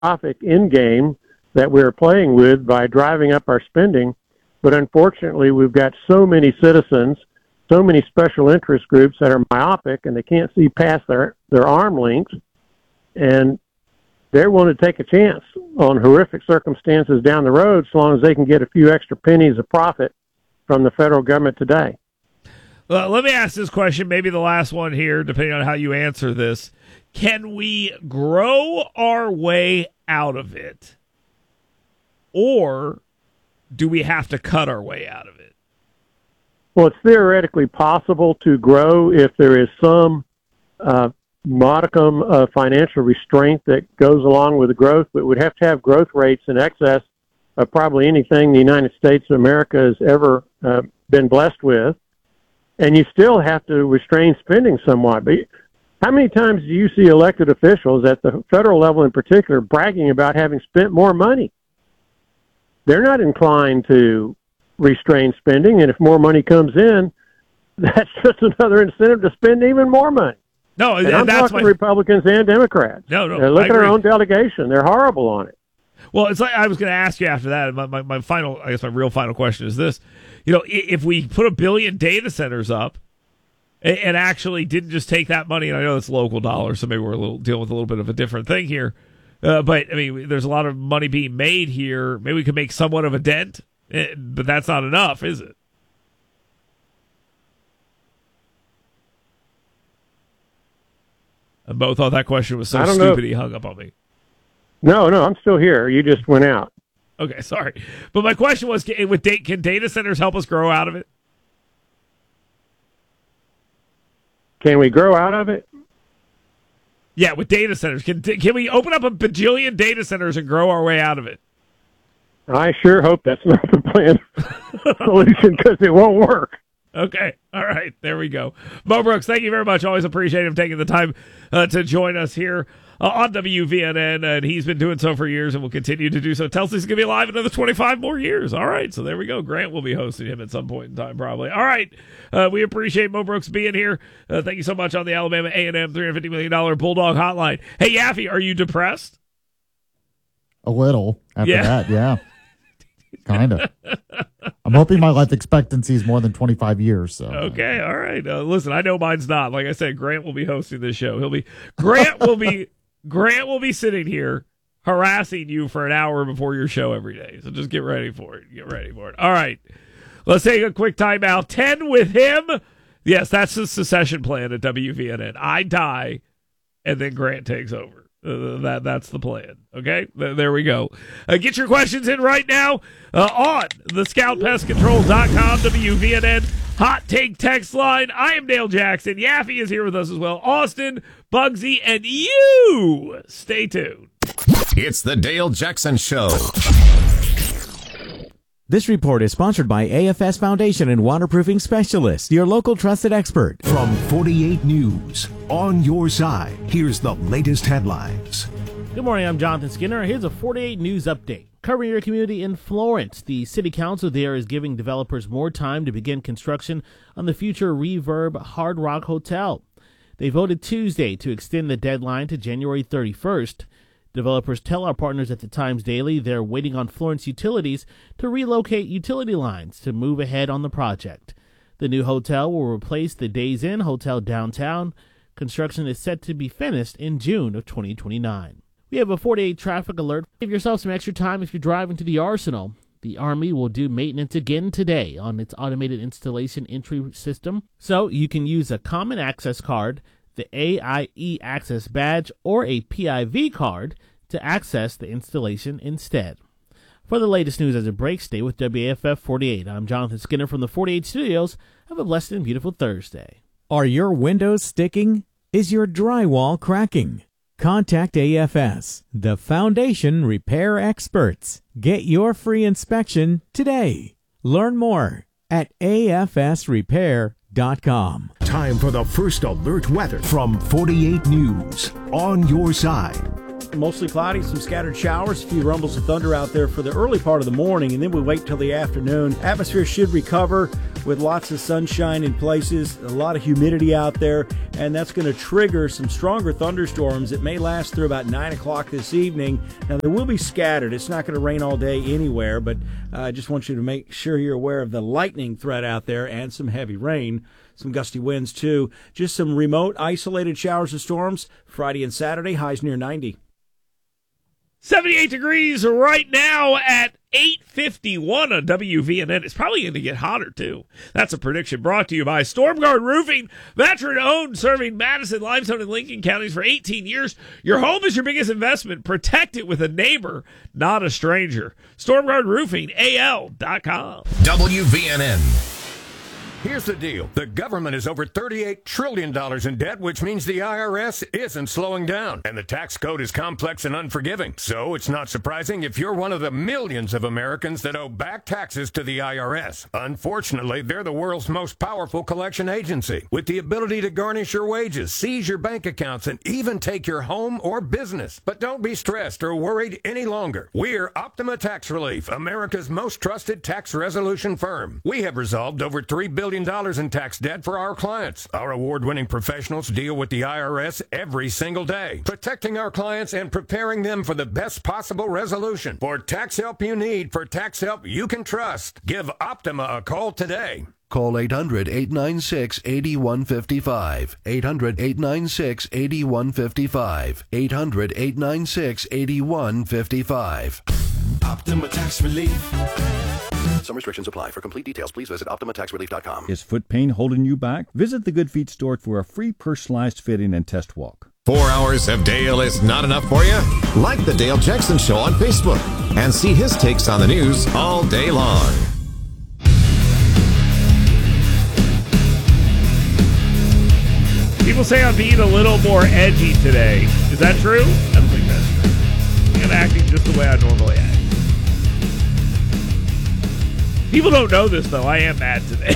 catastrophic end game that we're playing with by driving up our spending. But unfortunately, we've got so many citizens, so many special interest groups that are myopic and they can't see past their arm lengths, and they're willing to take a chance on horrific circumstances down the road so long as they can get a few extra pennies of profit from the federal government today. Well, let me ask this question, maybe the last one here, depending on how you answer this. Can we grow our way out of it? Or do we have to cut our way out of it? Well, it's theoretically possible to grow if there is some modicum of financial restraint that goes along with the growth, but we'd have to have growth rates in excess of probably anything the United States of America has ever been blessed with. And you still have to restrain spending somewhat. But how many times do you see elected officials at the federal level in particular bragging about having spent more money? They're not inclined to restrain spending, and if more money comes in, that's just another incentive to spend even more money. No, and I'm that's talking Republicans and Democrats. No, look at our own delegation; they're horrible on it. Well, it's like I was going to ask you after that. My final, I guess, my real final question is this: you know, if we put 1 billion data centers up and actually didn't just take that money, and I know it's local dollars, so maybe we're dealing with a little bit of a different thing here. But I mean, there's a lot of money being made here. Maybe we could make somewhat of a dent, but that's not enough, is it? I both thought that question was so stupid he hung up on me. No, I'm still here. You just went out. Okay, sorry. But my question was, can data centers help us grow out of it? Can we grow out of it? Yeah, with data centers. Can we open up a bajillion data centers and grow our way out of it? I sure hope that's not the plan solution, because it won't work. Okay. All right. There we go. Mo Brooks, thank you very much. Always appreciate him taking the time to join us here on WVNN, and he's been doing so for years and will continue to do so. Telsey's going to be alive another 25 more years. All right. So there we go. Grant will be hosting him at some point in time, probably. All right. We appreciate Mo Brooks being here. Thank you so much on the Alabama A&M $350 million Bulldog Hotline. Hey, Yaffe, are you depressed? A little after that, yeah. Kind of. I'm hoping my life expectancy is more than 25 years. So okay, all right. Listen, I know mine's not. Like I said, Grant will be hosting this show. Grant will be sitting here harassing you for an hour before your show every day. So just get ready for it. All right. Let's take a quick timeout. 10 with him. Yes, that's the secession plan at WVNN. I die, and then Grant takes over. That's the plan. Okay, there we go. Get your questions in right now on the ScoutPestControl.com WVNN Hot Take text line. I am Dale Jackson. Yaffe is here with us as well. Austin, Bugsy, and you. Stay tuned. It's the Dale Jackson Show. This report is sponsored by AFS Foundation and Waterproofing Specialists, your local trusted expert. From 48 News, on your side, here's the latest headlines. Good morning, I'm Jonathan Skinner. Here's a 48 News update. Covering your community in Florence, the city council there is giving developers more time to begin construction on the future Reverb Hard Rock Hotel. They voted Tuesday to extend the deadline to January 31st. Developers tell our partners at the Times Daily they're waiting on Florence Utilities to relocate utility lines to move ahead on the project. The new hotel will replace the Days Inn Hotel downtown. Construction is set to be finished in June of 2029. We have a 48 traffic alert. Give yourself some extra time if you're driving to the Arsenal. The Army will do maintenance again today on its automated installation entry system, so you can use a common access card, the AIE Access Badge, or a PIV card to access the installation instead. For the latest news as it breaks, stay with WAFF 48. I'm Jonathan Skinner from the 48 Studios. Have a blessed and beautiful Thursday. Are your windows sticking? Is your drywall cracking? Contact AFS, the Foundation Repair Experts. Get your free inspection today. Learn more at afsrepair.com. Time for the first alert weather from 48 News, on your side. mostly cloudy, some scattered showers, a few rumbles of thunder out there for the early part of the morning, and then we wait till the afternoon. Atmosphere should recover with lots of sunshine in places, a lot of humidity out there, and that's going to trigger some stronger thunderstorms that may last through about 9 o'clock this evening. Now, they will be scattered. It's not going to rain all day anywhere, but I just want you to make sure you're aware of the lightning threat out there and some heavy rain. Some gusty winds, too. Just some remote, isolated showers and storms Friday and Saturday, highs near 90. 78 degrees right now at 8:51 on WVNN. It's probably going to get hotter, too. That's a prediction brought to you by Stormguard Roofing, veteran-owned, serving Madison, Limestone, and Lincoln counties for 18 years. Your home is your biggest investment. Protect it with a neighbor, not a stranger. Stormguard Roofing, AL.com. WVNN. Here's the deal. The government is over $38 trillion in debt, which means the IRS isn't slowing down. And the tax code is complex and unforgiving. So it's not surprising if you're one of the millions of Americans that owe back taxes to the IRS. Unfortunately, they're the world's most powerful collection agency, with the ability to garnish your wages, seize your bank accounts, and even take your home or business. But don't be stressed or worried any longer. We're Optima Tax Relief, America's most trusted tax resolution firm. We have resolved over $3 billion in tax debt for our clients. Our award-winning professionals deal with the IRS every single day, protecting our clients and preparing them for the best possible resolution. For tax help you need, for tax help you can trust, give Optima a call today. Call 800-896-8155. 800-896-8155. 800-896-8155. Optima Tax Relief. Some restrictions apply. For complete details, please visit OptimaTaxRelief.com. Is foot pain holding you back? Visit the Good Feet store for a free personalized fitting and test walk. 4 hours of Dale is not enough for you? Like the Dale Jackson Show on Facebook and see his takes on the news all day long. People say I'm being a little more edgy today. Is that true? I don't think that's true. I'm acting just the way I normally act. People don't know this, though. I am mad today.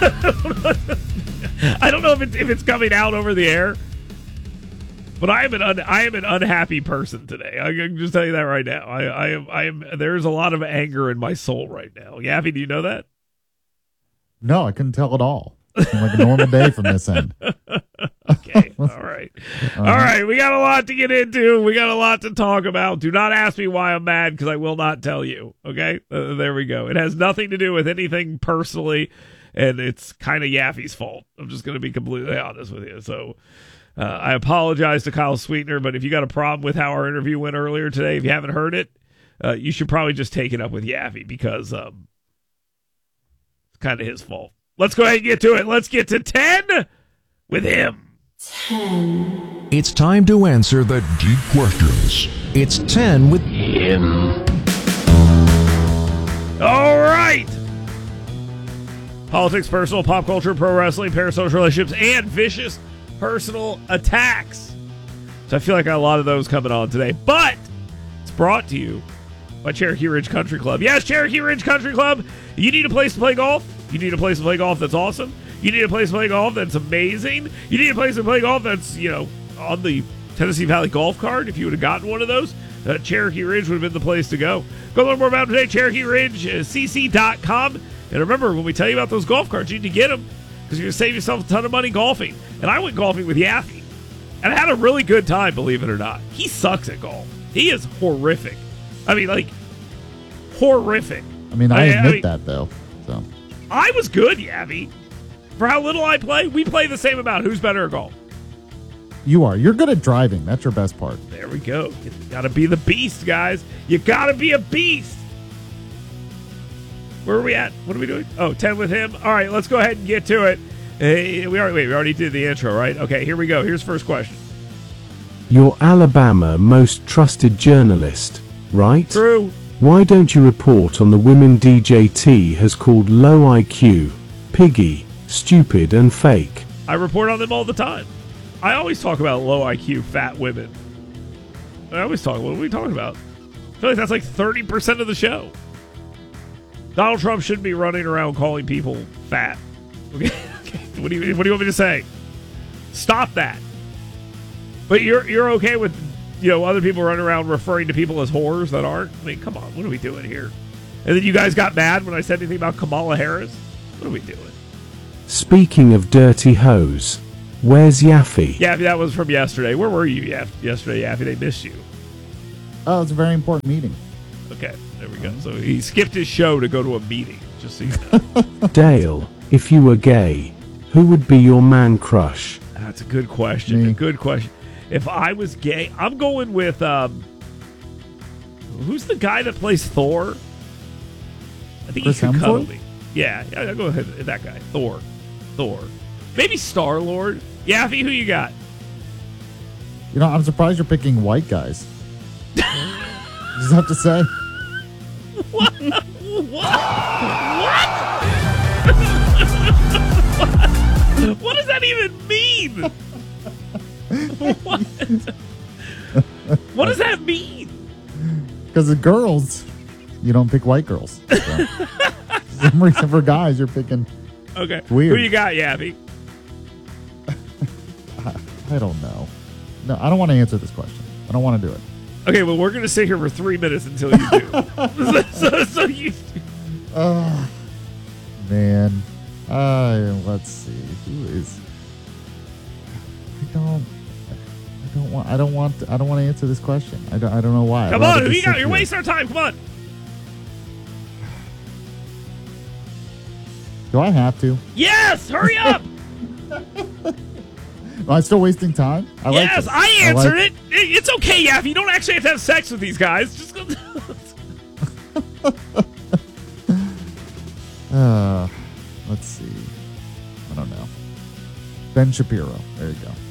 I don't know if it's coming out over the air, but I am an unhappy person today. I can just tell you that right now. I am. There's a lot of anger in my soul right now. Yaffy, do you know that? No, I couldn't tell at all. It's like a normal day from this end. Okay. All right. All right. We got a lot to get into. We got a lot to talk about. Do not ask me why I'm mad, because I will not tell you. Okay. There we go. It has nothing to do with anything personally, and it's kind of Yaffy's fault. I'm just going to be completely honest with you. So I apologize to Kyle Sweetener, but if you got a problem with how our interview went earlier today, if you haven't heard it, you should probably just take it up with Yaffy, because it's kind of his fault. Let's go ahead and get to it. Let's get to 10 with him. 10. It's time to answer the deep questions. It's 10 with him. All right. Politics, personal, pop culture, pro wrestling, parasocial relationships, and vicious personal attacks. So I feel like I got a lot of those coming on today. But it's brought to you by Cherokee Ridge Country Club. Yes, Cherokee Ridge Country Club. You need a place to play golf? You need a place to play golf that's awesome. You need a place to play golf that's amazing. You need a place to play golf that's, on the Tennessee Valley golf cart. If you would have gotten one of those, Cherokee Ridge would have been the place to go. Go learn more about it today, CherokeeRidgeCC.com. And remember, when we tell you about those golf carts, you need to get them, because you're going to save yourself a ton of money golfing. And I went golfing with Yaffy, and I had a really good time, believe it or not. He sucks at golf. He is horrific. I mean, horrific. I mean, I admit that, though. So I was good, Yaffy. For how little I play, we play the same amount. Who's better at golf? You are. You're good at driving. That's your best part. There we go. You got to be the beast, guys. You got to be a beast. Where are we at? What are we doing? Oh, 10 with him. All right, let's go ahead and get to it. We already did the intro, right? Okay, here we go. Here's the first question. You're Alabama most trusted journalist, right? True. Why don't you report on the women DJT has called low IQ, piggy, stupid, and fake? I report on them all the time. I always talk about low IQ fat women. I always talk. What are we talking about? I feel like that's like 30% of the show. Donald Trump shouldn't be running around calling people fat. Okay. What do you want me to say? Stop that. But you're okay with other people running around referring to people as whores that aren't. I mean, come on, what are we doing here? And then you guys got mad when I said anything about Kamala Harris. What are we doing? Speaking of dirty hoes, where's Yaffee? Yaffee, that was from yesterday. Where were you yesterday, Yaffee? They missed you. Oh, it's a very important meeting. Okay, there we go. So he skipped his show to go to a meeting, just so you know. Dale, if you were gay, who would be your man crush? That's a good question. Me. A good question. If I was gay, I'm going with, who's the guy that plays Thor? I think Chris he could cuddle Hemsworth? me. Yeah, I'll go with that guy. Thor. Maybe Star-Lord. Yaffee, who you got? I'm surprised you're picking white guys. Just have to say. What? What does that even mean? What does that mean? Because the girls, you don't pick white girls. So. For some reason, for guys, you're picking. Okay. Weird. Who you got, Yaffee? I don't know. No, I don't want to answer this question. I don't want to do it. Okay, well, we're going to sit here for 3 minutes until you do. so you... Oh, man. Let's see. Who is... I don't want to answer this question. I don't know why. Come on, who you got? You're wasting our time. Come on. Do I have to? Yes, hurry up. Am I still wasting time? Yes, I answered it. It's okay, Yaffee. You don't actually have to have sex with these guys. Just go. Let's see. I don't know. Ben Shapiro. There you go.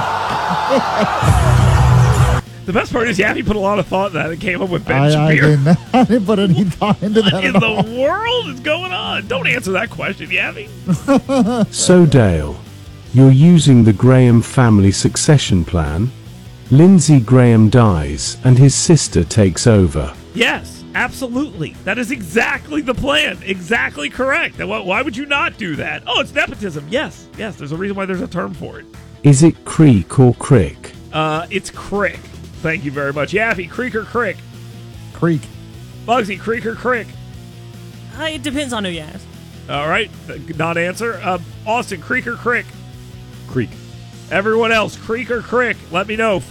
The best part is Yaffee put a lot of thought in that and came up with Ben Shapiro. I didn't put any thought into that at all. What in the world is going on? Don't answer that question, Yaffee. So, Dale, you're using the Graham family succession plan. Lindsey Graham dies and his sister takes over. Yes, absolutely. That is exactly the plan. Exactly correct. Why would you not do that? Oh, it's nepotism. Yes. There's a reason why there's a term for it. Is it creek or crick? It's crick. Thank you very much. Yaffee, creek or crick? Creek. Bugsy, creek or crick? It depends on who you ask. All right, non-answer. Austin, creek or crick? Creek. Everyone else, creek or crick? Let me know.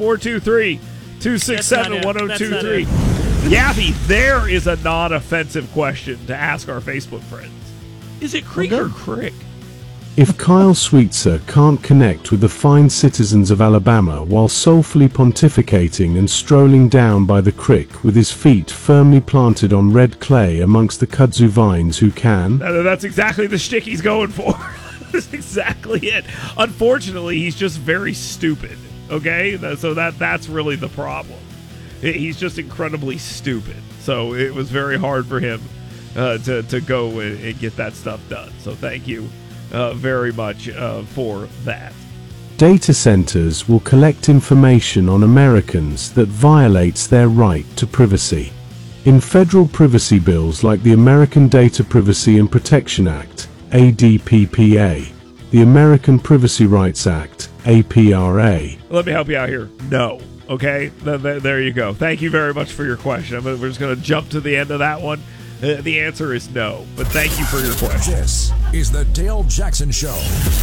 423-267-1023. Yaffee, there is a non-offensive question to ask our Facebook friends. Is it creek or crick? If Kyle Sweetser can't connect with the fine citizens of Alabama while soulfully pontificating and strolling down by the creek with his feet firmly planted on red clay amongst the kudzu vines, who can? That's exactly the shtick he's going for. That's exactly it. Unfortunately, he's just very stupid. Okay? So that's really the problem. He's just incredibly stupid. So it was very hard for him to go and get that stuff done. So thank you very much for that. Data centers will collect information on Americans that violates their right to privacy. In federal privacy bills like the American Data Privacy and Protection Act, ADPPA, the American Privacy Rights Act, APRA. Let me help you out here. No. Okay? There you go. Thank you very much for your question. We're just going to jump to the end of that one. The answer is no, but thank you for your question. This is the Dale Jackson Show.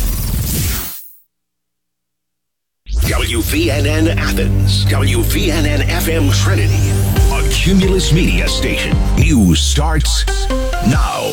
WVNN Athens, WVNN FM Trinity, a Cumulus Media station. News starts now.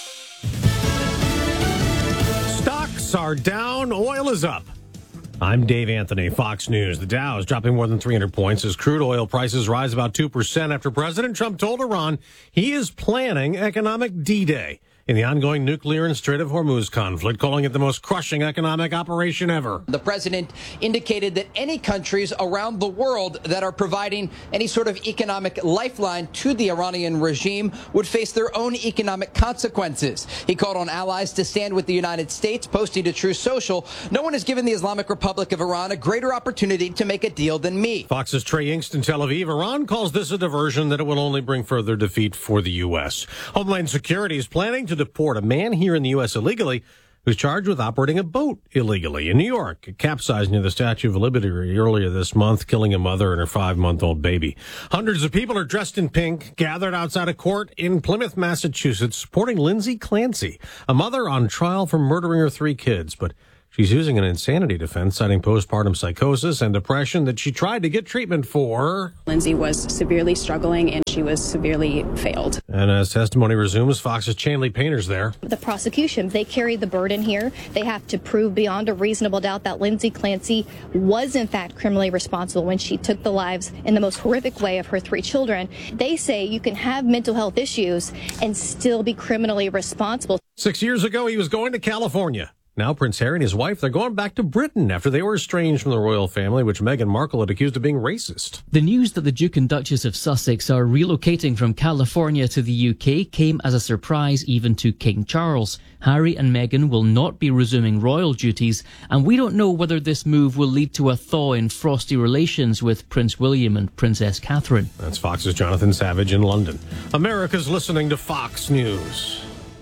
Stocks are down, oil is up. I'm Dave Anthony, Fox News. The Dow is dropping more than 300 points as crude oil prices rise about 2% after President Trump told Iran he is planning economic D-Day in the ongoing nuclear and Strait of Hormuz conflict, calling it the most crushing economic operation ever. The president indicated that any countries around the world that are providing any sort of economic lifeline to the Iranian regime would face their own economic consequences. He called on allies to stand with the United States, posting to Truth Social, "No one has given the Islamic Republic of Iran a greater opportunity to make a deal than me." Fox's Trey Inks in Tel Aviv. Iran calls this a diversion that it will only bring further defeat for the U.S. Homeland Security is planning to deport a man here in the U.S. illegally who's charged with operating a boat illegally in New York. It capsized near the Statue of Liberty earlier this month, killing a mother and her 5-month-old baby. Hundreds of people are dressed in pink, gathered outside a court in Plymouth, Massachusetts, supporting Lindsay Clancy, a mother on trial for murdering her 3 kids. But she's using an insanity defense, citing postpartum psychosis and depression that she tried to get treatment for. Lindsay was severely struggling and she was severely failed. And as testimony resumes, Fox's Chanley Painter's there. The prosecution, they carry the burden here. They have to prove beyond a reasonable doubt that Lindsay Clancy was in fact criminally responsible when she took the lives in the most horrific way of her 3 children. They say you can have mental health issues and still be criminally responsible. 6 years ago, he was going to California. Now Prince Harry and his wife, they're going back to Britain after they were estranged from the royal family, which Meghan Markle had accused of being racist. The news that the Duke and Duchess of Sussex are relocating from California to the UK came as a surprise even to King Charles. Harry and Meghan will not be resuming royal duties, and we don't know whether this move will lead to a thaw in frosty relations with Prince William and Princess Catherine. That's Fox's Jonathan Savage in London. America's listening to Fox News.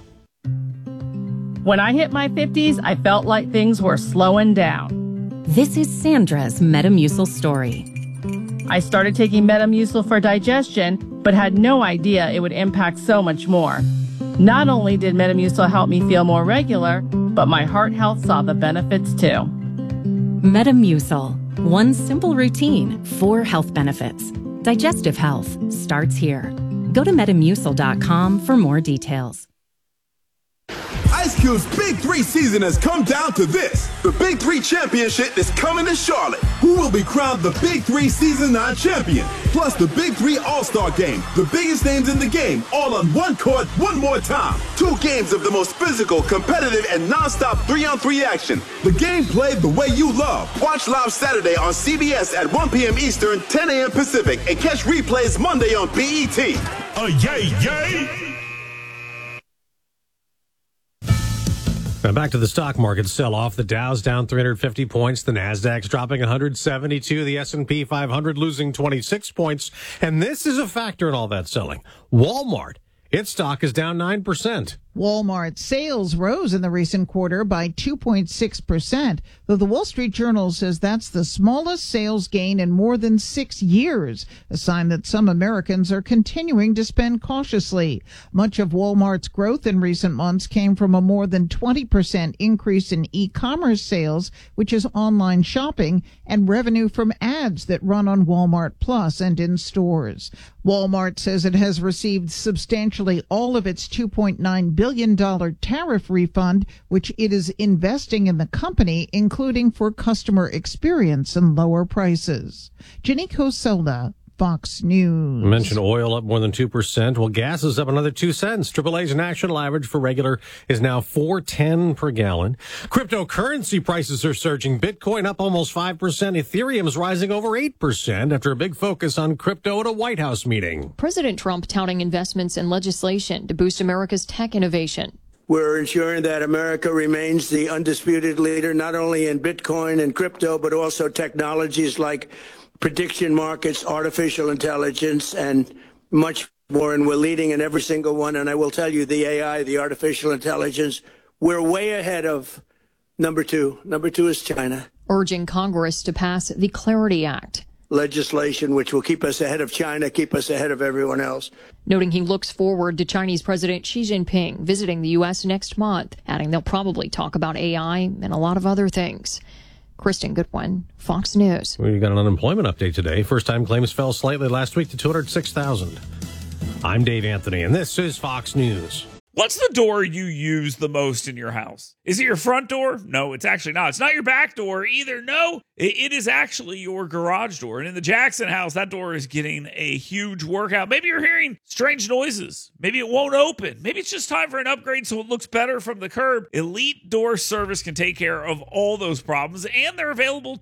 When I hit my 50s, I felt like things were slowing down. This is Sandra's Metamucil story. I started taking Metamucil for digestion, but had no idea it would impact so much more. Not only did Metamucil help me feel more regular, but my heart health saw the benefits too. Metamucil. One simple routine, 4 health benefits. Digestive health starts here. Go to Metamucil.com for more details. Ice Cube's Big 3 season has come down to this. The Big 3 Championship is coming to Charlotte. Who will be crowned the Big 3 Season 9 champion? Plus the Big 3 All-Star Game. The biggest names in the game, all on one court, one more time. 2 games of the most physical, competitive, and non-stop 3-on-3 action. The game played the way you love. Watch live Saturday on CBS at 1 p.m. Eastern, 10 a.m. Pacific, and catch replays Monday on BET. Yay, yay! Now back to the stock market sell-off. The Dow's down 350 points. The Nasdaq's dropping 172. The S&P 500 losing 26 points. And this is a factor in all that selling. Walmart, its stock is down 9%. Walmart sales rose in the recent quarter by 2.6%, though the Wall Street Journal says that's the smallest sales gain in more than 6 years, a sign that some Americans are continuing to spend cautiously. Much of Walmart's growth in recent months came from a more than 20% increase in e-commerce sales, which is online shopping, and revenue from ads that run on Walmart Plus and in stores. Walmart says it has received substantially all of its $2.9 billion tariff refund, which it is investing in the company, including for customer experience and lower prices. Janiko Soda, Fox News. I mentioned oil up more than 2%. Well, gas is up another 2 cents. AAA's national average for regular is now $4.10 per gallon. Cryptocurrency prices are surging. Bitcoin up almost 5%. Ethereum's rising over 8% after a big focus on crypto at a White House meeting. President Trump touting investments in legislation to boost America's tech innovation. We're ensuring that America remains the undisputed leader, not only in Bitcoin and crypto, but also technologies like prediction markets, artificial intelligence, and much more. And we're leading in every single one. And I will tell you, the AI, the artificial intelligence, we're way ahead of number 2. Number 2 is China. Urging Congress to pass the Clarity Act. Legislation which will keep us ahead of China, keep us ahead of everyone else. Noting he looks forward to Chinese President Xi Jinping visiting the U.S. next month, adding they'll probably talk about AI and a lot of other things. Kristen Goodwin, Fox News. We got an unemployment update today. First-time claims fell slightly last week to 206,000. I'm Dave Anthony, and this is Fox News. What's the door you use the most in your house? Is it your front door? No, it's actually not. It's not your back door either. No, it is actually your garage door. And in the Jackson house, that door is getting a huge workout. Maybe you're hearing strange noises. Maybe it won't open. Maybe it's just time for an upgrade so it looks better from the curb. Elite Door Service can take care of all those problems, and they're available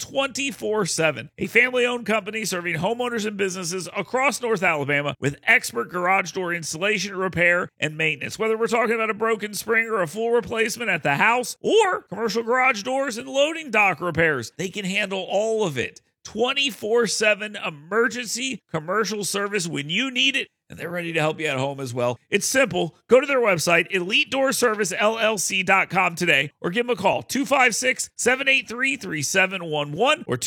24/7. A family-owned company serving homeowners and businesses across North Alabama with expert garage door installation, repair, and maintenance. Whether we're talking about a broken spring or a full replacement at the house or commercial garage doors and loading dock repairs, they can handle all of it 24/7 emergency commercial service when you need it, and they're ready to help you at home as well. It's simple. Go to their website, EliteDoorServiceLLC.com today, or give them a call, 256-783-3711 or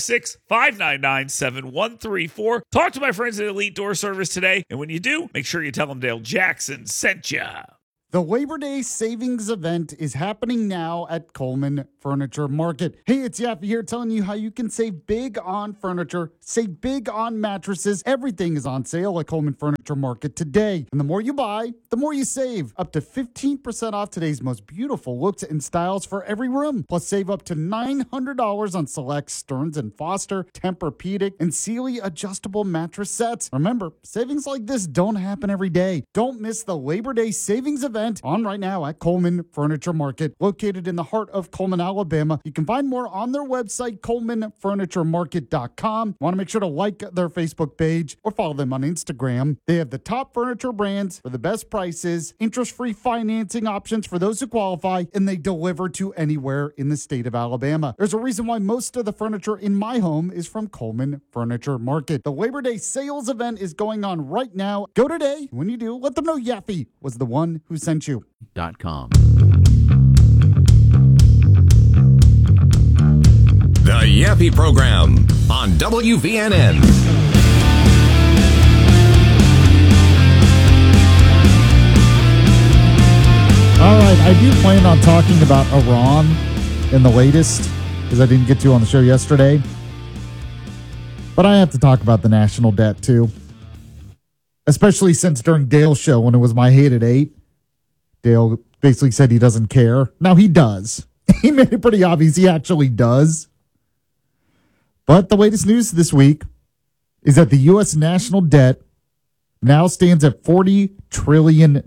256-599-7134. Talk to my friends at Elite Door Service today, and when you do, make sure you tell them Dale Jackson sent ya. The Labor Day savings event is happening now at Coleman Furniture Market. Hey, it's Yaffe here telling you how you can save big on furniture, save big on mattresses. Everything is on sale at Coleman Furniture Market today. And the more you buy, the more you save. Up to 15% off today's most beautiful looks and styles for every room. Plus, save up to $900 on select Stearns & Foster, Tempur-Pedic, and Sealy adjustable mattress sets. Remember, savings like this don't happen every day. Don't miss the Labor Day savings event on right now at Coleman Furniture Market, located in the heart of Coleman, Alabama. You can find more on their website, ColemanFurnitureMarket.com. Want to make sure to like their Facebook page or follow them on Instagram. They have the top furniture brands for the best prices, interest-free financing options for those who qualify, and they deliver to anywhere in the state of Alabama. There's a reason why most of the furniture in my home is from Coleman Furniture Market. The Labor Day sales event is going on right now. Go today. When you do, let them know Yaffe was the one who sent you. .com. The Yaffe Program on WVNN. All right, I do plan on talking about Iran in the latest, because I didn't get to on the show yesterday. But I have to talk about the national debt, too. Especially since during Dale's show, when it was my hate at 8, Dale basically said he doesn't care. Now, he does. He made it pretty obvious he actually does. But the latest news this week is that the U.S. national debt now stands at $40 trillion.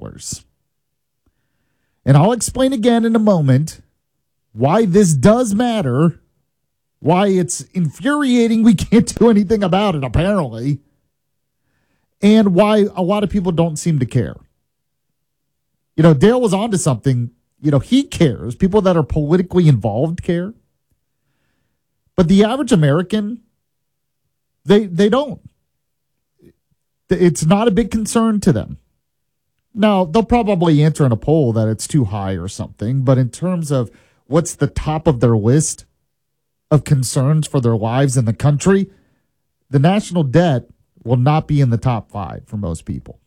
And I'll explain again in a moment why this does matter, why it's infuriating we can't do anything about it, apparently, and why a lot of people don't seem to care. You know, Dale was onto something. You know, he cares. People that are politically involved care. But the average American, they don't. It's not a big concern to them. Now, they'll probably answer in a poll that it's too high or something. But in terms of what's the top of their list of concerns for their lives in the country, the national debt will not be in the top 5 for most people.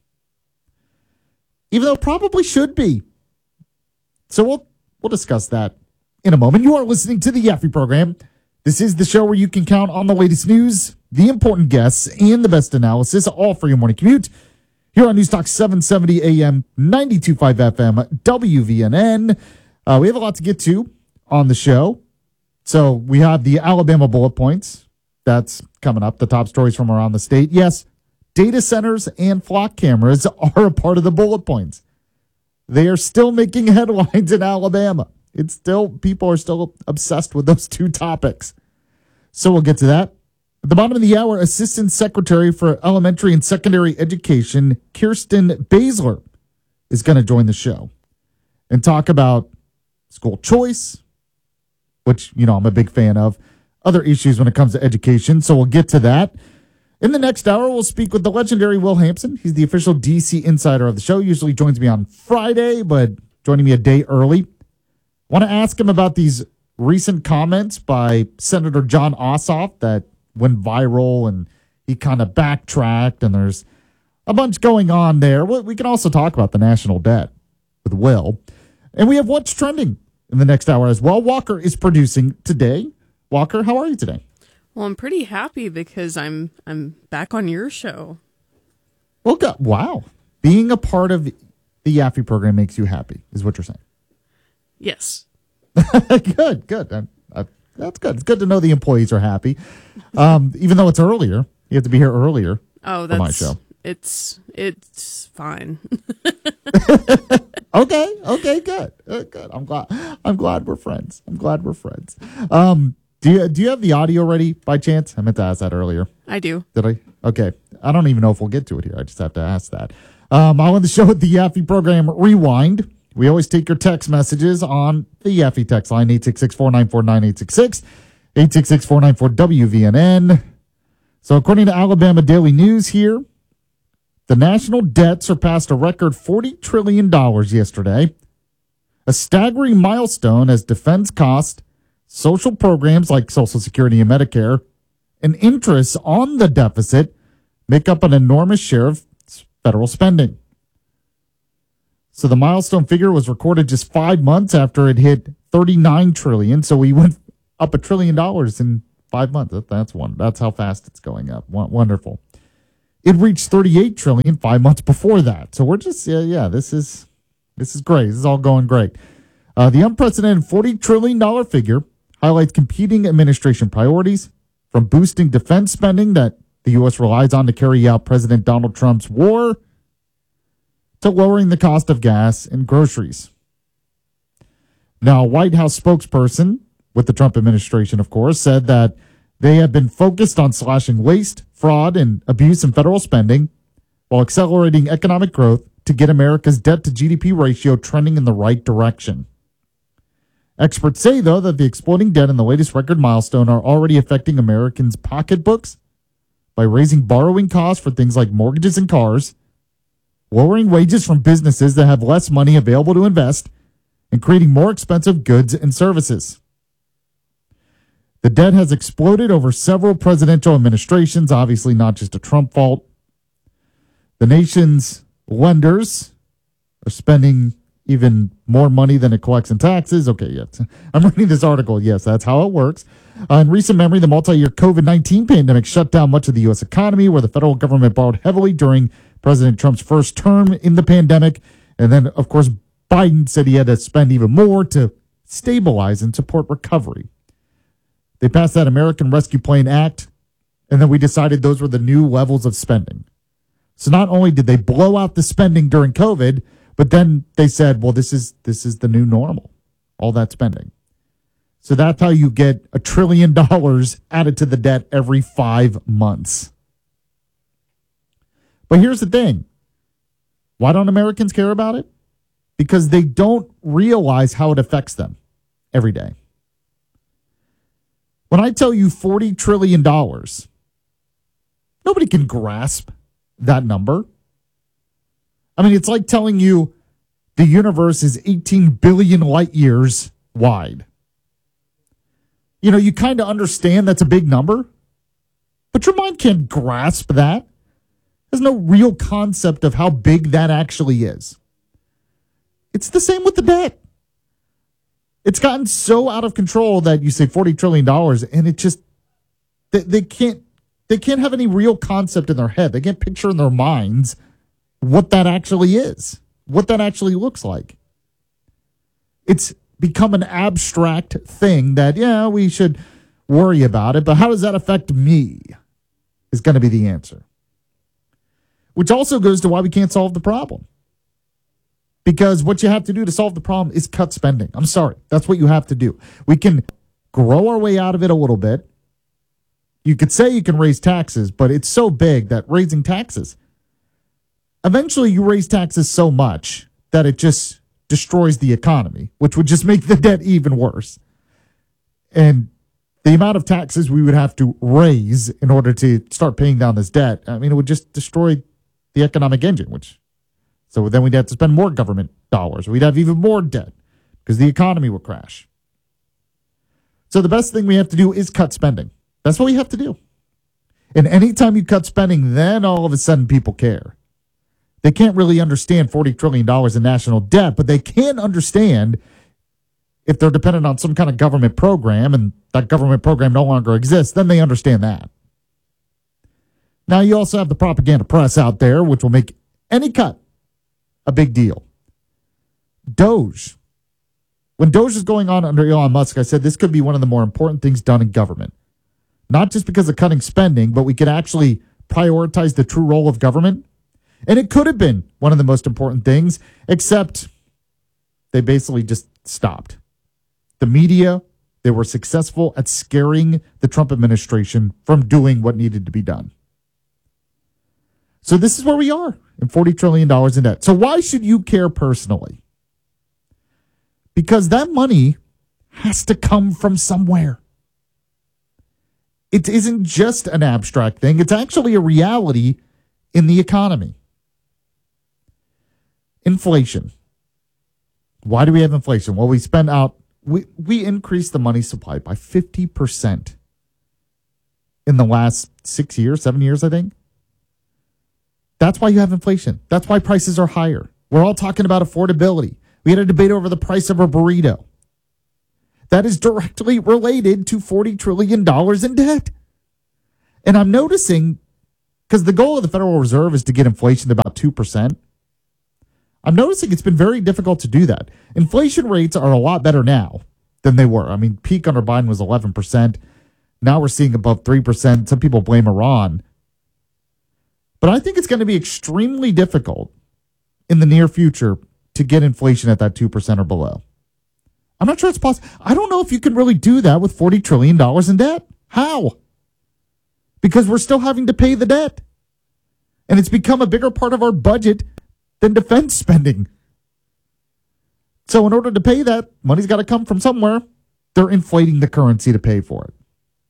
Even though it probably should be. So we'll discuss that in a moment. You are listening to the Yaffe Program. This is the show where you can count on the latest news, the important guests, and the best analysis, all for your morning commute. Here on News Talk 770 AM, 92.5 FM, WVNN. We have a lot to get to on the show. So we have the Alabama bullet points. That's coming up, the top stories from around the state. Yes, data centers and flock cameras are a part of the bullet points. They are still making headlines in Alabama. It's still, people are still obsessed with those two topics. So we'll get to that. At the bottom of the hour, Assistant Secretary for Elementary and Secondary Education, Kirsten Basler, is going to join the show and talk about school choice, which, you know, I'm a big fan of, other issues when it comes to education. So we'll get to that. In the next hour, we'll speak with the legendary Will Hampson. He's the official DC insider of the show. Usually joins me on Friday, but joining me a day early. I want to ask him about these recent comments by Senator Jon Ossoff that went viral, and he kind of backtracked, and there's a bunch going on there. We can also talk about the national debt with Will. And we have what's trending in the next hour as well. Walker is producing today. Walker, how are you today? Well, I'm pretty happy because I'm back on your show. Well, wow. Being a part of the Yaffe Program makes you happy, is what you're saying. Yes. Good. That's good. It's good to know the employees are happy. Even though it's earlier. You have to be here earlier for my show. It's fine. Okay, good. Good. I'm glad we're friends. Do you have the audio ready by chance? I meant to ask that earlier. I do. Did I? Okay. I don't even know if we'll get to it here. I just have to ask that. I want to show it the Yaffe Program Rewind. We always take your text messages on the Yaffe text line, 866-494-9866. 866-494-WVNN. So according to Alabama Daily News here, the national debt surpassed a record $40 trillion yesterday, a staggering milestone as defense costs, social programs like Social Security and Medicare, and interest on the deficit make up an enormous share of federal spending. So the milestone figure was recorded just 5 months after it hit $39 trillion. So we went up $1 trillion in 5 months. That's how fast it's going up. Wonderful. It reached $38 trillion 5 months before that. So we're just this is great. This is all going great. The unprecedented $40 trillion figure highlights competing administration priorities, from boosting defense spending that the U.S. relies on to carry out President Donald Trump's war, to lowering the cost of gas and groceries. Now, a White House spokesperson with the Trump administration, of course, said that they have been focused on slashing waste, fraud, and abuse in federal spending while accelerating economic growth to get America's debt-to-GDP ratio trending in the right direction. Experts say, though, that the exploding debt and the latest record milestone are already affecting Americans' pocketbooks by raising borrowing costs for things like mortgages and cars, lowering wages from businesses that have less money available to invest, and creating more expensive goods and services. The debt has exploded over several presidential administrations, obviously not just a Trump fault. The nation's lenders are spending even more money than it collects in taxes. Okay, yes. I'm reading this article. Yes, that's how it works. In recent memory, the multi-year COVID-19 pandemic shut down much of the U.S. economy, where the federal government borrowed heavily during President Trump's first term in the pandemic. And then, of course, Biden said he had to spend even more to stabilize and support recovery. They passed that American Rescue Plan Act, and then we decided those were the new levels of spending. So not only did they blow out the spending during COVID, but then they said, well, this is the new normal, all that spending. So that's how you get $1 trillion added to the debt every 5 months. But here's the thing. Why don't Americans care about it? Because they don't realize how it affects them every day. When I tell you $40 trillion, nobody can grasp that number. I mean, it's like telling you the universe is 18 billion light years wide. You know, you kind of understand that's a big number, but your mind can't grasp that. There's no real concept of how big that actually is. It's the same with the debt. It's gotten so out of control that you say $40 trillion and it just, they can't have any real concept in their head. They can't picture in their minds what that actually is, what that actually looks like. It's become an abstract thing that, yeah, we should worry about it, but how does that affect me is going to be the answer. Which also goes to why we can't solve the problem. Because what you have to do to solve the problem is cut spending. I'm sorry. That's what you have to do. We can grow our way out of it a little bit. You could say you can raise taxes, but it's so big that raising taxes, eventually you raise taxes so much that it just destroys the economy, which would just make the debt even worse. And the amount of taxes we would have to raise in order to start paying down this debt, I mean, it would just destroy the economic engine, so then we'd have to spend more government dollars. We'd have even more debt because the economy would crash. So the best thing we have to do is cut spending. That's what we have to do. And anytime you cut spending, then all of a sudden people care. They can't really understand $40 trillion in national debt, but they can understand if they're dependent on some kind of government program and that government program no longer exists, then they understand that. Now you also have the propaganda press out there, which will make any cut a big deal. Doge. When Doge is going on under Elon Musk, I said this could be one of the more important things done in government. Not just because of cutting spending, but we could actually prioritize the true role of government. And it could have been one of the most important things, except they basically just stopped. The media, they were successful at scaring the Trump administration from doing what needed to be done. So this is where we are, in $40 trillion in debt. So why should you care personally? Because that money has to come from somewhere. it isn't just an abstract thing. It's actually a reality in the economy. Inflation. Why do we have inflation? Well, we increased the money supply by 50% in the last 7 years, I think. That's why you have inflation. That's why prices are higher. We're all talking about affordability. We had a debate over the price of a burrito. That is directly related to $40 trillion in debt. And I'm noticing, because the goal of the Federal Reserve is to get inflation to about 2%, I'm noticing it's been very difficult to do that. Inflation rates are a lot better now than they were. I mean, peak under Biden was 11%. Now we're seeing above 3%. Some people blame Iran. But I think it's going to be extremely difficult in the near future to get inflation at that 2% or below. I'm not sure it's possible. I don't know if you can really do that with $40 trillion in debt. How? Because we're still having to pay the debt. And it's become a bigger part of our budget than defense spending. So in order to pay that, money's got to come from somewhere. They're inflating the currency to pay for it.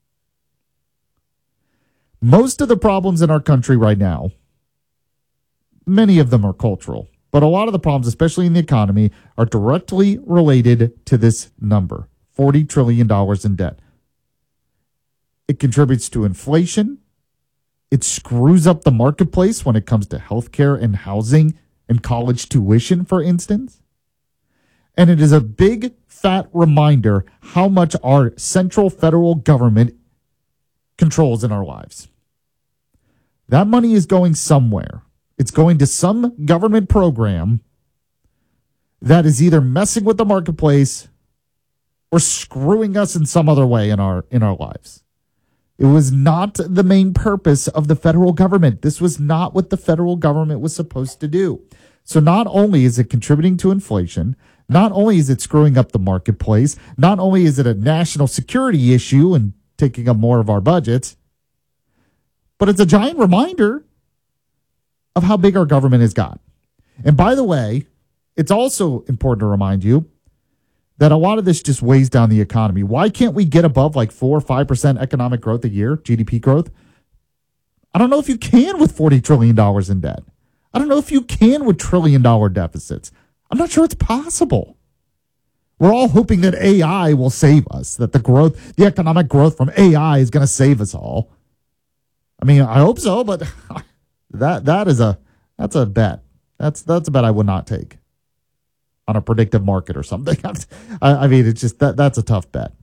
Most of the problems in our country right now, many of them are cultural, but a lot of the problems, especially in the economy, are directly related to this number, $40 trillion in debt. It contributes to inflation. It screws up the marketplace when it comes to healthcare and housing and college tuition, for instance. And it is a big, fat reminder how much our central federal government controls in our lives. That money is going somewhere. It's going to some government program that is either messing with the marketplace or screwing us in some other way in our lives. It was not the main purpose of the federal government. This was not what the federal government was supposed to do. So not only is it contributing to inflation, not only is it screwing up the marketplace, not only is it a national security issue and taking up more of our budgets, but it's a giant reminder of how big our government has got. And by the way, it's also important to remind you that a lot of this just weighs down the economy. Why can't we get above like 4 or 5% economic growth a year, GDP growth? I don't know if you can with $40 trillion in debt. I don't know if you can with $1 trillion deficits. I'm not sure it's possible. We're all hoping that AI will save us, that the economic growth from AI is going to save us all. I mean, I hope so, but that's a bet. That's a bet I would not take on a predictive market or something. I mean, it's just that's a tough bet.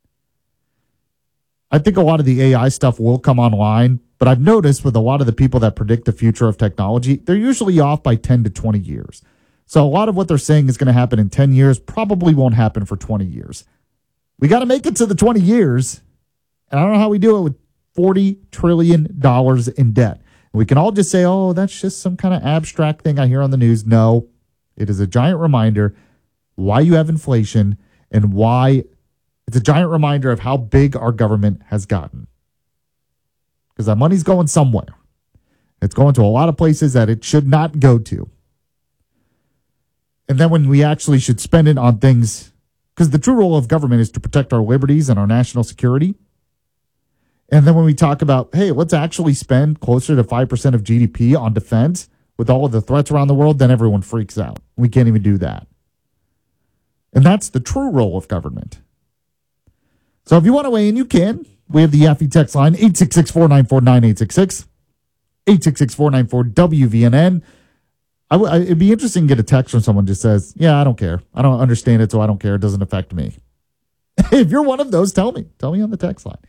I think a lot of the AI stuff will come online, but I've noticed with a lot of the people that predict the future of technology, they're usually off by 10 to 20 years. So a lot of what they're saying is going to happen in 10 years probably won't happen for 20 years. We got to make it to the 20 years, and I don't know how we do it with $40 trillion in debt. And we can all just say, oh, that's just some kind of abstract thing I hear on the news. No, it is a giant reminder why you have inflation and why it's a giant reminder of how big our government has gotten. Because that money's going somewhere. It's going to a lot of places that it should not go to. And then when we actually should spend it on things, because the true role of government is to protect our liberties and our national security. And then when we talk about, hey, let's actually spend closer to 5% of GDP on defense with all of the threats around the world, then everyone freaks out. We can't even do that. And that's the true role of government. So if you want to weigh in, you can. We have the Yaffe text line, 866-494-9866, 866-494-WVNN. It'd be interesting to get a text from someone who just says, yeah, I don't care. I don't understand it, so I don't care. It doesn't affect me. If you're one of those, tell me. Tell me on the text line.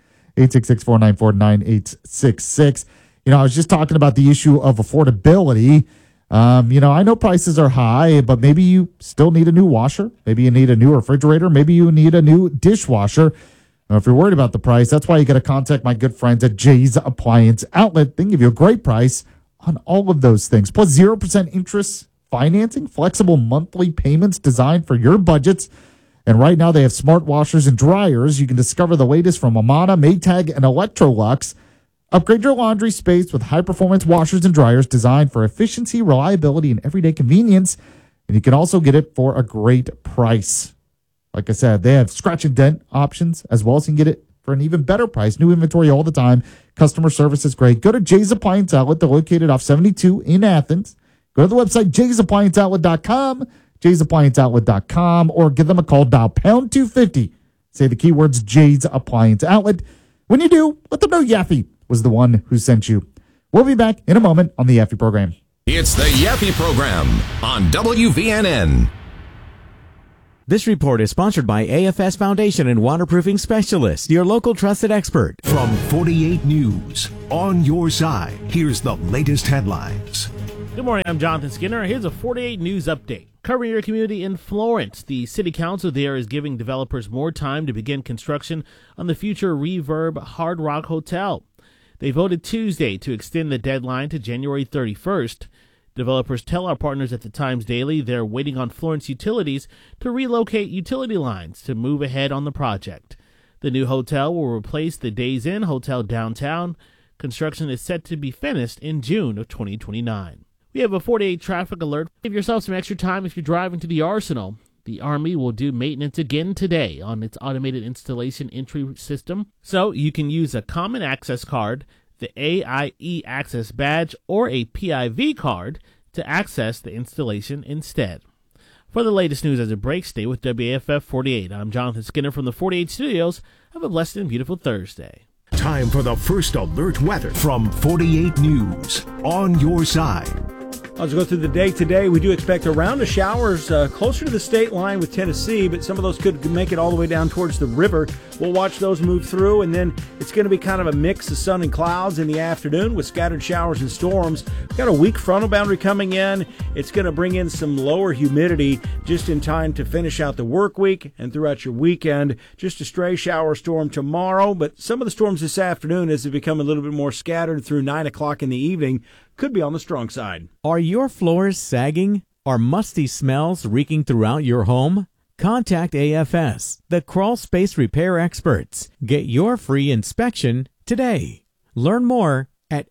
866-494-9866. I was just talking about the issue of affordability. I know prices are high, but maybe you still need a new washer. Maybe you need a new refrigerator. Maybe you need a new dishwasher. If you're worried about the price, that's why you got to contact my good friends at Jay's Appliance Outlet. They can give you a great price on all of those things. Plus 0% interest financing, flexible monthly payments designed for your budgets. And right now they have smart washers and dryers. You can discover the latest from Amana, Maytag, and Electrolux. Upgrade your laundry space with high-performance washers and dryers designed for efficiency, reliability, and everyday convenience. And you can also get it for a great price. Like I said, they have scratch and dent options, as well as you can get it for an even better price. New inventory all the time. Customer service is great. Go to Jay's Appliance Outlet. They're located off 72 in Athens. Go to the website, jaysapplianceoutlet.com, jaysapplianceoutlet.com, or give them a call, dial pound 250. Say the keywords Jay's Appliance Outlet. When you do, let them know Yaffe was the one who sent you. We'll be back in a moment on the Yaffe program. It's the Yaffe program on WVNN. This report is sponsored by AFS Foundation and Waterproofing Specialist, your local trusted expert. From 48 News, on your side, here's the latest headlines. Good morning, I'm Jonathan Skinner. Here's a 48 News update. Covering your community in Florence, the city council there is giving developers more time to begin construction on the future Reverb Hard Rock Hotel. They voted Tuesday to extend the deadline to January 31st. Developers tell our partners at the Times Daily they're waiting on Florence Utilities to relocate utility lines to move ahead on the project. The new hotel will replace the Days Inn Hotel downtown. Construction is set to be finished in June of 2029. We have a 48 traffic alert. Give yourself some extra time if you're driving to the Arsenal. The Army will do maintenance again today on its automated installation entry system, so you can use a common access card, the AIE Access Badge, or a PIV card to access the installation instead. For the latest news as it breaks, stay with WAFF 48. I'm Jonathan Skinner from the 48 Studios. Have a blessed and beautiful Thursday. Time for the first alert weather from 48 News, on your side. As we go through the day today, we do expect a round of showers closer to the state line with Tennessee, but some of those could make it all the way down towards the river. We'll watch those move through, and then it's going to be kind of a mix of sun and clouds in the afternoon with scattered showers and storms. We've got a weak frontal boundary coming in. It's going to bring in some lower humidity just in time to finish out the work week and throughout your weekend. Just a stray shower storm tomorrow, but some of the storms this afternoon, as they become a little bit more scattered through 9 o'clock in the evening, could be on the strong side. Are your floors sagging? Are musty smells reeking throughout your home? Contact AFS, the crawl space repair experts. Get your free inspection today. Learn more at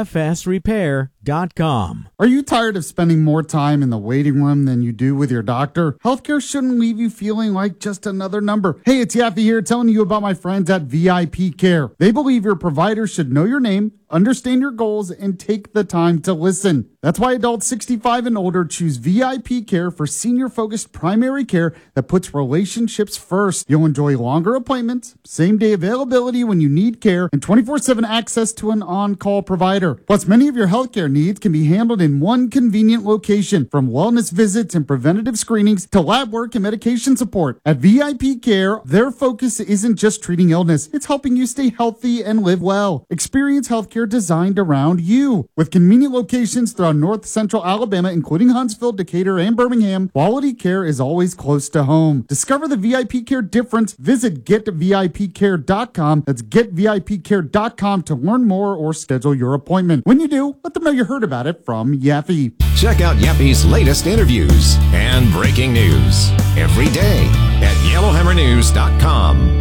afsrepair.com. Are you tired of spending more time in the waiting room than you do with your doctor? Healthcare shouldn't leave you feeling like just another number. Hey, it's Yaffe here telling you about my friends at VIP Care. They believe your provider should know your name, understand your goals, and take the time to listen. That's why adults 65 and older choose VIP Care for senior-focused primary care that puts relationships first. You'll enjoy longer appointments, same-day availability when you need care, and 24/7 access to an on-call provider. Plus, many of your healthcare needs can be handled in one convenient location, from wellness visits and preventative screenings to lab work and medication support. At VIP Care, their focus isn't just treating illness, it's helping you stay healthy and live well. Experience healthcare designed around you. With convenient locations throughout North Central Alabama, including Huntsville, Decatur, and Birmingham, quality care is always close to home. Discover the VIP Care difference. Visit GetVIPCare.com. That's GetVIPCare.com to learn more or schedule your appointment. When you do, let them know you heard about it from Yaffe. Check out Yaffe's latest interviews and breaking news every day at YellowhammerNews.com.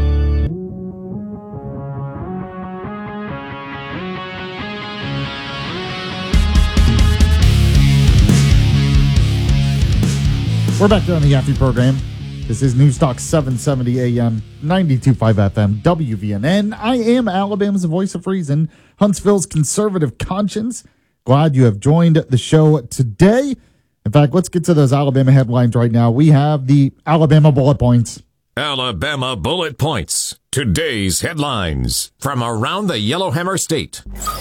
We're back here on the Yaffe program. This is News Talk 770 AM, 92.5 FM, WVNN. I am Alabama's voice of reason, Huntsville's conservative conscience. Glad you have joined the show today. In fact, let's get to those Alabama headlines right now. We have the Alabama bullet points. Alabama bullet points. Today's headlines from around the Yellowhammer State.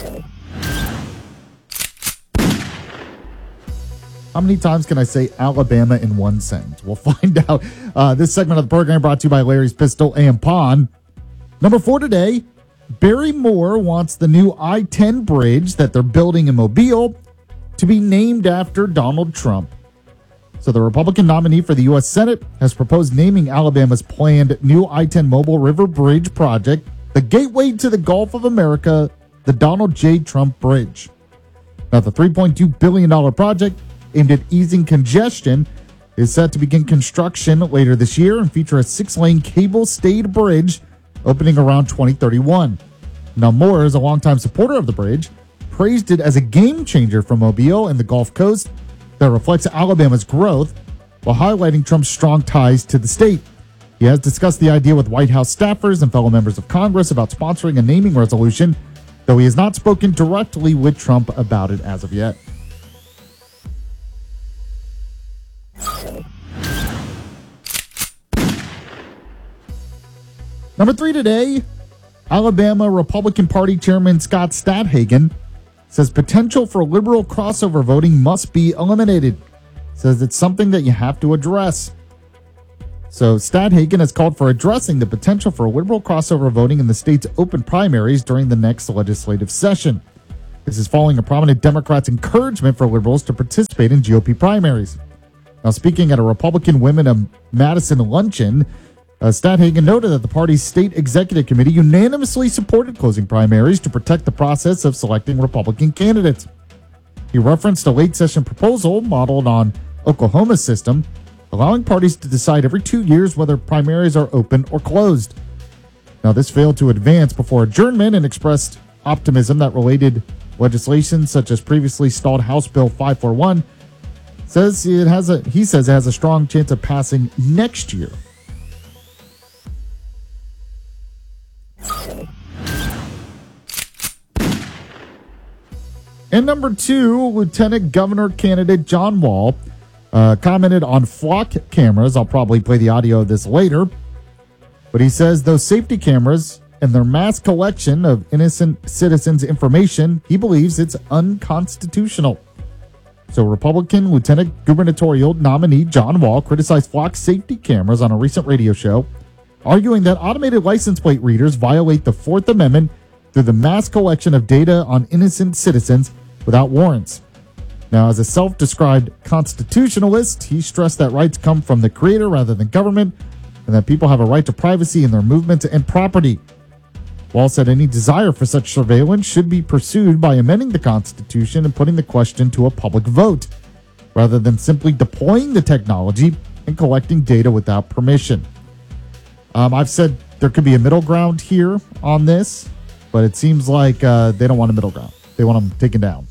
How many times can I say Alabama in one sentence? We'll find out. This segment of the program brought to you by Larry's Pistol and Pawn. Number 4 today, Barry Moore wants the new I-10 bridge that they're building in Mobile to be named after Donald Trump. So the Republican nominee for the U.S. Senate has proposed naming Alabama's planned new I-10 Mobile River Bridge project the gateway to the Gulf of America, the Donald J. Trump Bridge. Now, the $3.2 billion project aimed at easing congestion is set to begin construction later this year and feature a 6-lane cable-stayed bridge opening around 2031. Now, Moore is a longtime supporter of the bridge, praised it as a game changer for Mobile and the Gulf Coast that reflects Alabama's growth while highlighting Trump's strong ties to the state. He has discussed the idea with White House staffers and fellow members of Congress about sponsoring a naming resolution, though he has not spoken directly with Trump about it as of yet. Number 3 today, Alabama Republican Party Chairman Scott Stadhagen says potential for liberal crossover voting must be eliminated. Says it's something that you have to address. So Stadhagen has called for addressing the potential for liberal crossover voting in the state's open primaries during the next legislative session. This is following a prominent Democrats' encouragement for liberals to participate in GOP primaries. Now, speaking at a Republican Women of Madison luncheon, Stadhagen noted that the party's state executive committee unanimously supported closing primaries to protect the process of selecting Republican candidates. He referenced a late session proposal modeled on Oklahoma's system, allowing parties to decide every 2 years whether primaries are open or closed. Now, this failed to advance before adjournment and expressed optimism that related legislation, such as previously stalled House Bill 541, he says it has a strong chance of passing next year. And number 2, Lieutenant Governor candidate John Wall commented on flock cameras. I'll probably play the audio of this later. But he says those safety cameras and their mass collection of innocent citizens' information, he believes it's unconstitutional. So Republican Lieutenant Gubernatorial nominee John Wall criticized flock safety cameras on a recent radio show, arguing that automated license plate readers violate the Fourth Amendment through the mass collection of data on innocent citizens without warrants. Now, as a self-described constitutionalist, he stressed that rights come from the creator rather than government, and that people have a right to privacy in their movements and property. Wall said any desire for such surveillance should be pursued by amending the Constitution and putting the question to a public vote, rather than simply deploying the technology and collecting data without permission. I've said there could be a middle ground here on this, but it seems like they don't want a middle ground. They want them taken down.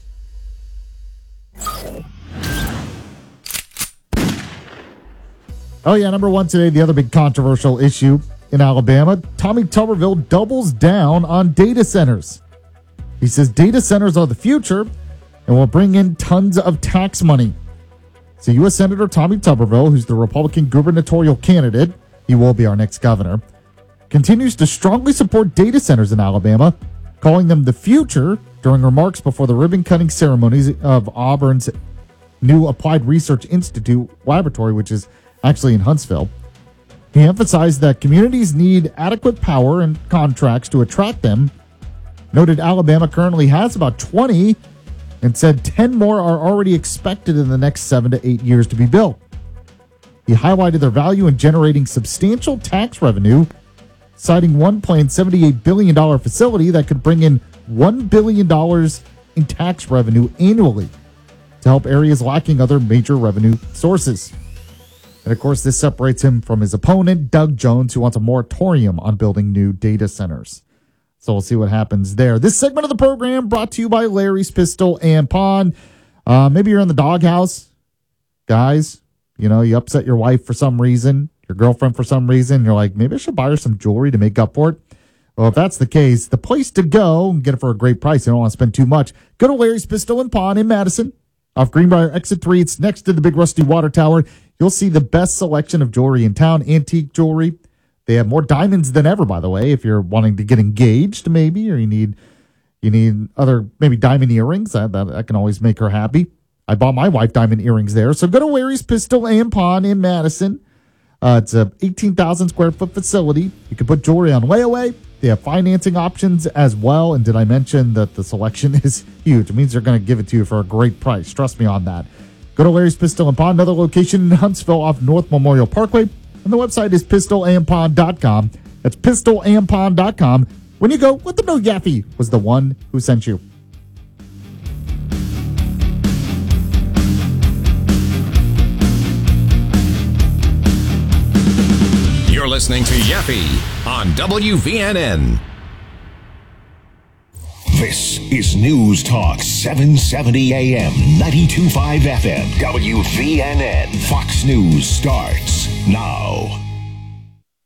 Oh, yeah, number 1 today, the other big controversial issue in Alabama. Tommy Tuberville doubles down on data centers. He says data centers are the future and will bring in tons of tax money. So U.S. Senator Tommy Tuberville, who's the Republican gubernatorial candidate, he will be our next governor, continues to strongly support data centers in Alabama, calling them the future during remarks before the ribbon-cutting ceremonies of Auburn's new Applied Research Institute laboratory, which is actually in Huntsville. He emphasized that communities need adequate power and contracts to attract them, noted Alabama currently has about 20, and said 10 more are already expected in the next 7 to 8 years to be built. He highlighted their value in generating substantial tax revenue, citing one planned $78 billion facility that could bring in $1 billion in tax revenue annually to help areas lacking other major revenue sources. And of course, this separates him from his opponent, Doug Jones, who wants a moratorium on building new data centers. So we'll see what happens there. This segment of the program brought to you by Larry's Pistol and Pawn. Maybe you're in the doghouse. Guys, you know, you upset your wife for some reason, your girlfriend for some reason. You're like, maybe I should buy her some jewelry to make up for it. Well, if that's the case, the place to go and get it for a great price, you don't want to spend too much, go to Larry's Pistol and Pawn in Madison off Greenbrier Exit 3. It's next to the big rusty water tower. You'll see the best selection of jewelry in town, antique jewelry. They have more diamonds than ever, by the way, if you're wanting to get engaged maybe, or you need other maybe diamond earrings. That can always make her happy. I bought my wife diamond earrings there. So go to Larry's Pistol and Pawn in Madison. It's a 18,000 square foot facility. You can put jewelry on layaway. They have financing options as well. And did I mention that the selection is huge? It means they're going to give it to you for a great price. Trust me on that. Go to Larry's Pistol and Pawn, another location in Huntsville off North Memorial Parkway. And the website is pistolandpawn.com. That's pistolandpawn.com. When you go, let them know Yaffe was the one who sent you. You're listening to Yaffe on WVNN. This is News Talk 770 AM, 92.5 FM, WVNN. Fox News starts now.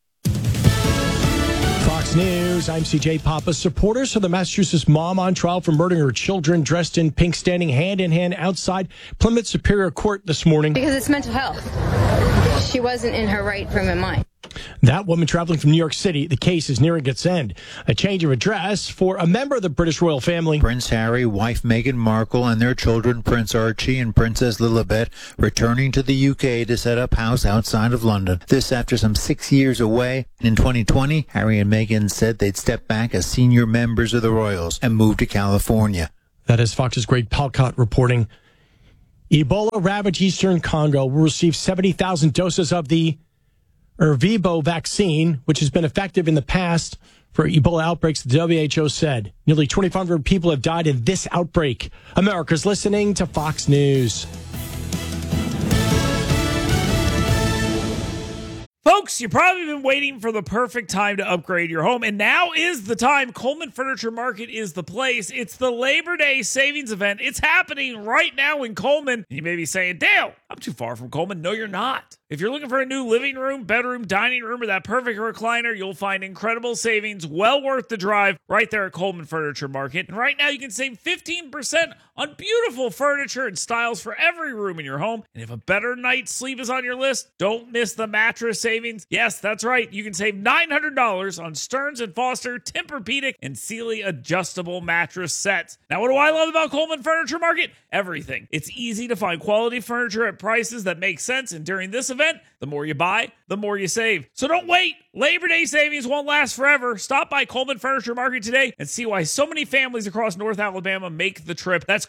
News. I'm CJ Papa. Supporters of the Massachusetts mom on trial for murdering her children dressed in pink standing hand in hand outside Plymouth Superior Court this morning. Because it's mental health. She wasn't in her right frame of mind. That woman traveling from New York City, the case is nearing its end. A change of address for a member of the British royal family. Prince Harry, wife Meghan Markle, and their children, Prince Archie and Princess Lilibet, returning to the UK to set up house outside of London. This after some 6 years away. In 2020, Harry and Meghan said they'd step back as senior members of the royals and move to California. That is Fox's Greg Palcott reporting. Ebola-ravaged Eastern Congo will receive 70,000 doses of the Ervebo vaccine, which has been effective in the past for Ebola outbreaks, the WHO said. Nearly 2,500 people have died in this outbreak. America's listening to Fox News. Folks, you've probably been waiting for the perfect time to upgrade your home, and now is the time. Coleman Furniture Market is the place. It's the Labor Day savings event. It's happening right now in Coleman. You may be saying, Dale, I'm too far from Coleman. No, you're not. If you're looking for a new living room, bedroom, dining room, or that perfect recliner, you'll find incredible savings, well worth the drive, right there at Coleman Furniture Market. And right now, you can save 15% on beautiful furniture and styles for every room in your home. And if a better night's sleep is on your list, don't miss the mattress savings. Yes, that's right. You can save $900 on Stearns & Foster, Tempur-Pedic, and Sealy adjustable mattress sets. Now, what do I love about Coleman Furniture Market? Everything. It's easy to find quality furniture at prices that make sense. And during this event, the more you buy, the more you save. So don't wait. Labor Day savings won't last forever. Stop by Coleman Furniture Market today and see why so many families across North Alabama make the trip. That's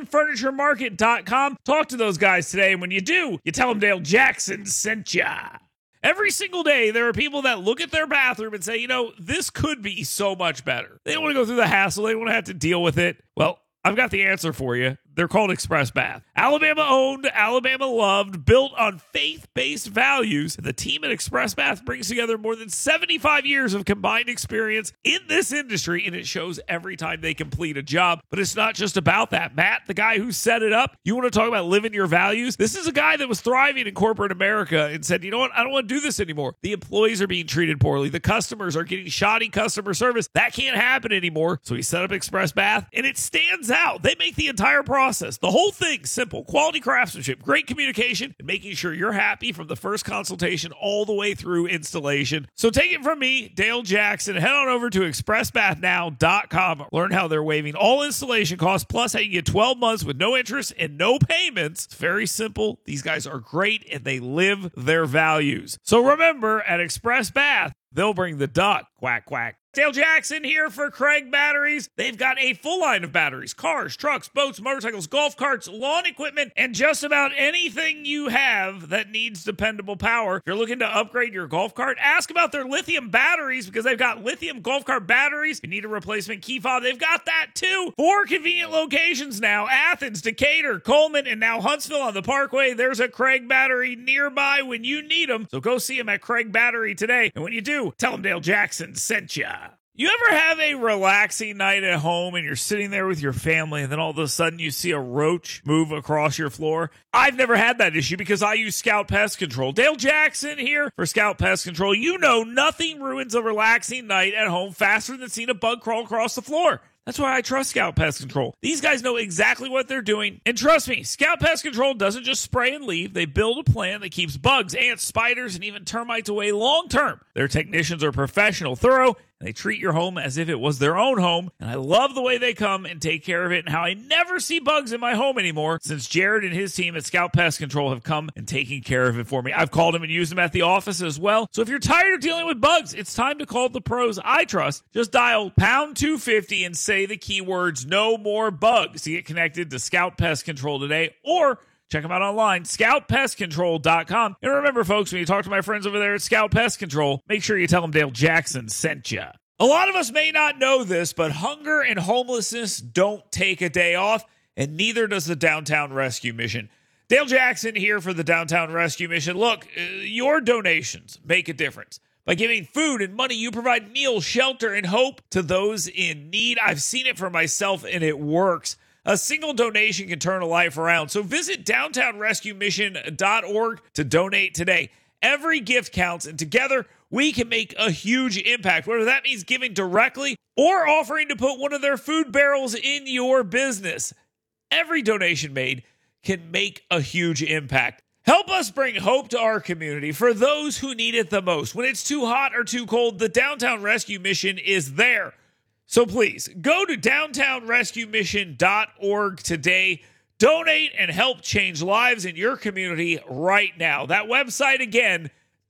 ColemanFurnitureMarket.com. Talk to those guys today, and when you do, you tell them Dale Jackson sent ya. Every single day, there are people that look at their bathroom and say, you know, this could be so much better. They don't want to go through the hassle. They don't want to have to deal with it. Well, I've got the answer for you. They're called Express Bath. Alabama owned, Alabama loved, built on faith-based values. The team at Express Bath brings together more than 75 years of combined experience in this industry, and it shows every time they complete a job. But it's not just about that. Matt, the guy who set it up, you want to talk about living your values? This is a guy that was thriving in corporate America and said, you know what? I don't want to do this anymore. The employees are being treated poorly. The customers are getting shoddy customer service. That can't happen anymore. So he set up Express Bath, and it stands out. They make the entire process, the whole thing, simple. Quality craftsmanship, great communication, and making sure you're happy from the first consultation all the way through installation. So take it from me, Dale Jackson. Head on over to expressbathnow.com. Learn how they're waiving all installation costs, plus how you get 12 months with no interest and no payments. It's very simple. These guys are great, and they live their values. So remember, at Express Bath, they'll bring the duck. Quack, quack. Dale Jackson here for Craig Batteries. They've got a full line of batteries, cars, trucks, boats, motorcycles, golf carts, lawn equipment, and just about anything you have that needs dependable power. If you're looking to upgrade your golf cart, ask about their lithium batteries because they've got lithium golf cart batteries. If you need a replacement key fob, they've got that too. 4 convenient locations now: Athens, Decatur, Coleman, and now Huntsville on the Parkway. There's a Craig Battery nearby when you need them. So go see them at Craig Battery today. And when you do, tell them Dale Jackson sent ya. You ever have a relaxing night at home and you're sitting there with your family and then all of a sudden you see a roach move across your floor? I've never had that issue because I use Scout Pest Control. Dale Jackson here for Scout Pest Control. You know nothing ruins a relaxing night at home faster than seeing a bug crawl across the floor. That's why I trust Scout Pest Control. These guys know exactly what they're doing. And trust me, Scout Pest Control doesn't just spray and leave. They build a plan that keeps bugs, ants, spiders, and even termites away long term. Their technicians are professional, thorough, and they treat your home as if it was their own home. And I love the way they come and take care of it and how I never see bugs in my home anymore since Jared and his team at Scout Pest Control have come and taken care of it for me. I've called them and used them at the office as well. So if you're tired of dealing with bugs, it's time to call the pros I trust. Just dial pound 250 and say the keywords "no more bugs" to get connected to Scout Pest Control today, or check them out online, scoutpestcontrol.com. And remember, folks, when you talk to my friends over there at Scout Pest Control, make sure you tell them Dale Jackson sent you. A lot of us may not know this, but hunger and homelessness don't take a day off, and neither does the Downtown Rescue Mission. Dale Jackson here for the Downtown Rescue Mission. Look, your donations make a difference. By giving food and money, you provide meals, shelter, and hope to those in need. I've seen it for myself, and it works. A single donation can turn a life around. So visit downtownrescuemission.org to donate today. Every gift counts, and together we can make a huge impact, whether that means giving directly or offering to put one of their food barrels in your business. Every donation made can make a huge impact. Help us bring hope to our community for those who need it the most. When it's too hot or too cold, the Downtown Rescue Mission is there. So please, go to downtownrescuemission.org today. Donate and help change lives in your community right now. That website again,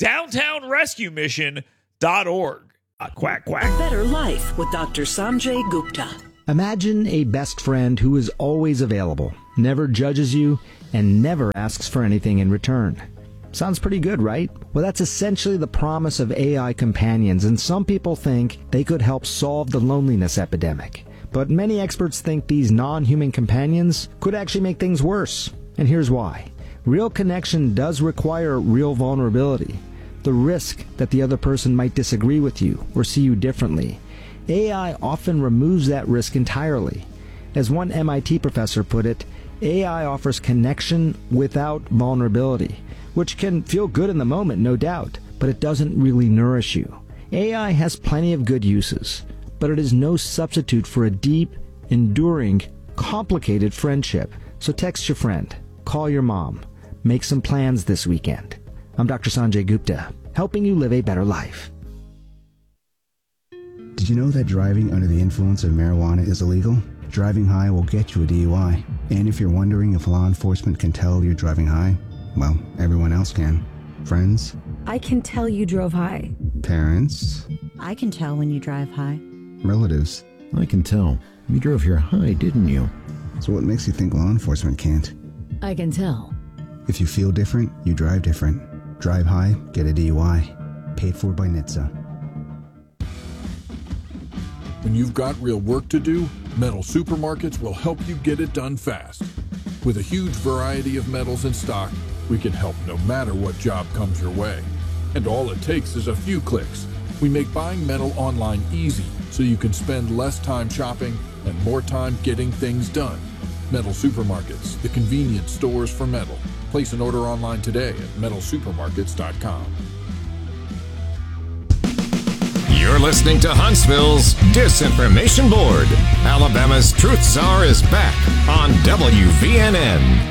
downtownrescuemission.org. Quack, quack. Better life with Dr. Sanjay Gupta. Imagine a best friend who is always available, never judges you, and never asks for anything in return. Sounds pretty good, right? Well, that's essentially the promise of AI companions, and some people think they could help solve the loneliness epidemic. But many experts think these non-human companions could actually make things worse. And here's why. Real connection does require real vulnerability. The risk that the other person might disagree with you or see you differently. AI often removes that risk entirely. As one MIT professor put it, AI offers connection without vulnerability, which can feel good in the moment, no doubt, but it doesn't really nourish you. AI has plenty of good uses, but it is no substitute for a deep, enduring, complicated friendship. So text your friend, call your mom, make some plans this weekend. I'm Dr. Sanjay Gupta, helping you live a better life. Did you know that driving under the influence of marijuana is illegal? Driving high will get you a DUI. And if you're wondering if law enforcement can tell you're driving high, well, everyone else can. Friends? I can tell you drove high. Parents? I can tell when you drive high. Relatives? I can tell. You drove here high, didn't you? So what makes you think law enforcement can't? I can tell. If you feel different, you drive different. Drive high, get a DUI. Paid for by NHTSA. When you've got real work to do, Metal Supermarkets will help you get it done fast. With a huge variety of metals in stock, we can help no matter what job comes your way. And all it takes is a few clicks. We make buying metal online easy, so you can spend less time shopping and more time getting things done. Metal Supermarkets, the convenient stores for metal. Place an order online today at metalsupermarkets.com. You're listening to Huntsville's Disinformation Board. Alabama's Truth Czar is back on WVNN.